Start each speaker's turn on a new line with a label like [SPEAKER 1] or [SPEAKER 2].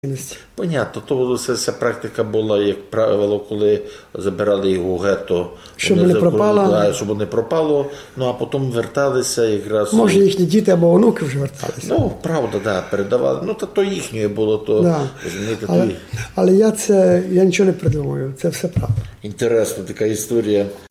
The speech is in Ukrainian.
[SPEAKER 1] Понятно, то ця практика була, як правило, коли забирали їх у гетто,
[SPEAKER 2] щоб не пропало.
[SPEAKER 1] Щоб не пропало, ну а потім верталися якраз.
[SPEAKER 2] Може їхні діти або онуки вже верталися.
[SPEAKER 1] Ну, правда, да, передавали. Ну, то їхнє було, то,
[SPEAKER 2] да.
[SPEAKER 1] розумієте,
[SPEAKER 2] але я нічого не придумую, це все правда.
[SPEAKER 1] Інтересна така історія.